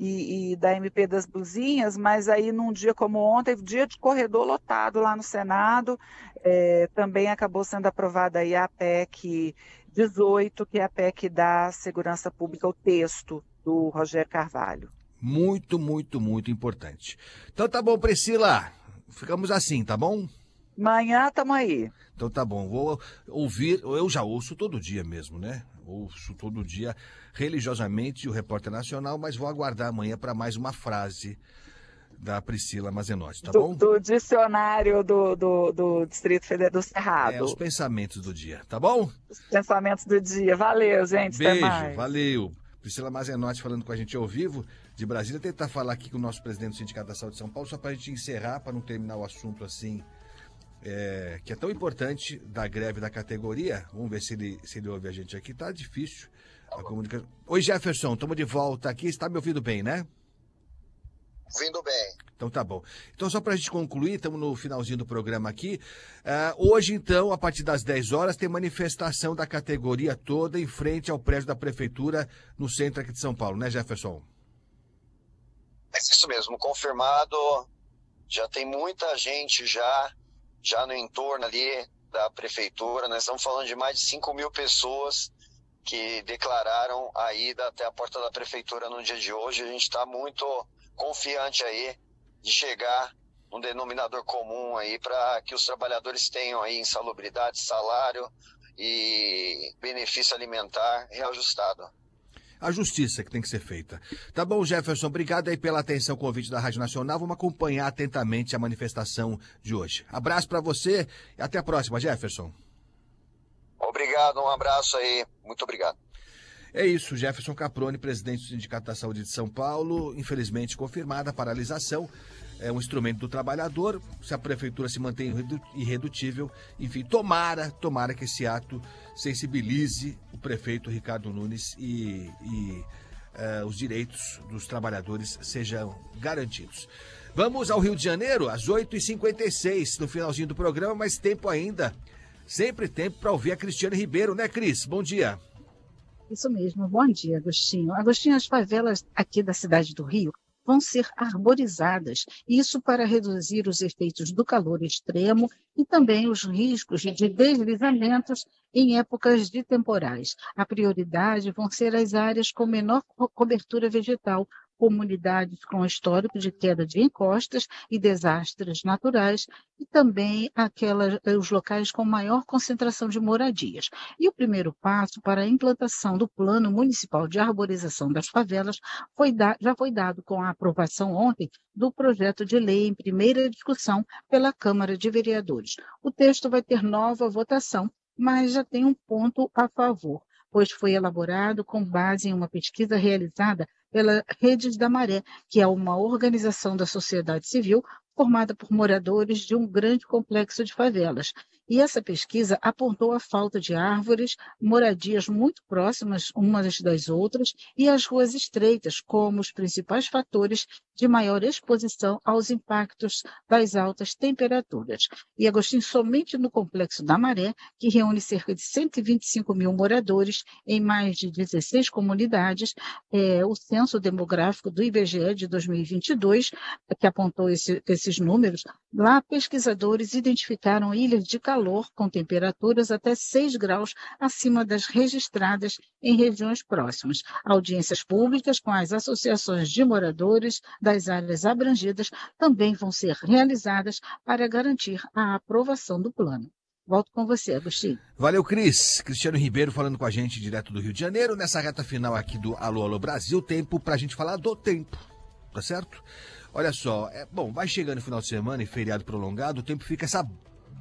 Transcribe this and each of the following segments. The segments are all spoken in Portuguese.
e da MP das Blusinhas, mas aí num dia como ontem, dia de corredor lotado lá no Senado, também acabou sendo aprovada aí a PEC 18, que é a PEC da Segurança Pública, o texto do Rogério Carvalho. Muito, muito, muito importante. Então tá bom, Priscila. Ficamos assim, tá bom? Amanhã estamos aí. Então tá bom, vou ouvir, eu já ouço todo dia mesmo, né? Ouço todo dia religiosamente o Repórter Nacional, mas vou aguardar amanhã para mais uma frase da Priscila Mazenotti, tá bom? Do dicionário do Distrito Federal do Cerrado. Os pensamentos do dia, tá bom? Os pensamentos do dia. Valeu, gente. Beijo, até mais. Valeu. Priscila Mazenotti falando com a gente ao vivo de Brasília. Tentar falar aqui com o nosso presidente do Sindicato da Saúde de São Paulo, só para a gente encerrar, para não terminar o assunto assim, que é tão importante, da greve da categoria. Vamos ver se ele ouve a gente aqui. Tá difícil a comunicação. Oi, Jefferson, estamos de volta aqui. Está me ouvindo bem, né? Ouvindo bem. Então tá bom. Então só para a gente concluir, estamos no finalzinho do programa aqui. Hoje, então, a partir das 10 horas, tem manifestação da categoria toda em frente ao prédio da Prefeitura no centro aqui de São Paulo, né, Jefferson? É isso mesmo, confirmado. Já tem muita gente já no entorno ali da Prefeitura. Nós estamos falando de mais de 5.000 pessoas que declararam a ida até a porta da Prefeitura no dia de hoje. A gente está muito confiante aí de chegar um denominador comum aí para que os trabalhadores tenham aí insalubridade, salário e benefício alimentar reajustado. A justiça que tem que ser feita. Tá bom, Jefferson, obrigado aí pela atenção, convite da Rádio Nacional. Vamos acompanhar atentamente a manifestação de hoje. Abraço para você e até a próxima, Jefferson. Obrigado, um abraço aí, muito obrigado. É isso, Jefferson Caproni, presidente do Sindicato da Saúde de São Paulo. Infelizmente confirmada a paralisação. É um instrumento do trabalhador. Se a prefeitura se mantém irredutível, enfim, tomara que esse ato sensibilize o prefeito Ricardo Nunes e os direitos dos trabalhadores sejam garantidos. Vamos ao Rio de Janeiro, às 8h56, no finalzinho do programa, mas tempo ainda, sempre tempo para ouvir a Cristiane Ribeiro, né, Cris? Bom dia. Isso mesmo, bom dia, Agostinho. Agostinho, as favelas aqui da cidade do Rio vão ser arborizadas, isso para reduzir os efeitos do calor extremo e também os riscos de deslizamentos em épocas de temporais. A prioridade vão ser as áreas com menor cobertura vegetal, comunidades com histórico de queda de encostas e desastres naturais, e também os locais com maior concentração de moradias. E o primeiro passo para a implantação do Plano Municipal de Arborização das Favelas já foi dado com a aprovação ontem do projeto de lei em primeira discussão pela Câmara de Vereadores. O texto vai ter nova votação, mas já tem um ponto a favor, pois foi elaborado com base em uma pesquisa realizada pela Redes da Maré, que é uma organização da sociedade civil formada por moradores de um grande complexo de favelas. E essa pesquisa apontou a falta de árvores, moradias muito próximas umas das outras e as ruas estreitas como os principais fatores de maior exposição aos impactos das altas temperaturas. E, Agostinho, somente no Complexo da Maré, que reúne cerca de 125 mil moradores em mais de 16 comunidades, o censo demográfico do IBGE de 2022, que apontou esses números, lá pesquisadores identificaram ilhas de calor com temperaturas até 6 graus acima das registradas em regiões próximas. Audiências públicas com as associações de moradores das áreas abrangidas também vão ser realizadas para garantir a aprovação do plano. Volto com você, Agostinho. Valeu, Cris. Cristiano Ribeiro falando com a gente direto do Rio de Janeiro. Nessa reta final aqui do Alô, Alô Brasil, tempo pra gente falar do tempo, tá certo? Olha só, vai chegando o final de semana e feriado prolongado, o tempo fica essa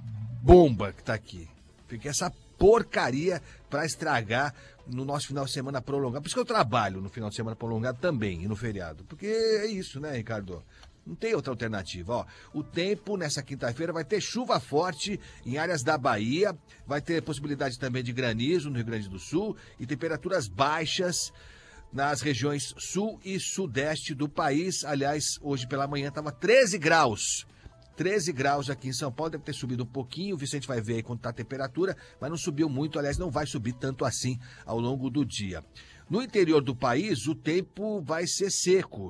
bomba que tá aqui. Fica essa porcaria pra estragar no nosso final de semana prolongado. Por isso que eu trabalho no final de semana prolongado também e no feriado. Porque é isso, né, Ricardo? Não tem outra alternativa. Ó, o tempo nessa quinta-feira vai ter chuva forte em áreas da Bahia, vai ter possibilidade também de granizo no Rio Grande do Sul e temperaturas baixas nas regiões sul e sudeste do país. Aliás, hoje pela manhã estava 13 graus. 13 graus aqui em São Paulo, deve ter subido um pouquinho, o Vicente vai ver aí quanto está a temperatura, mas não subiu muito, aliás, não vai subir tanto assim ao longo do dia. No interior do país, o tempo vai ser seco.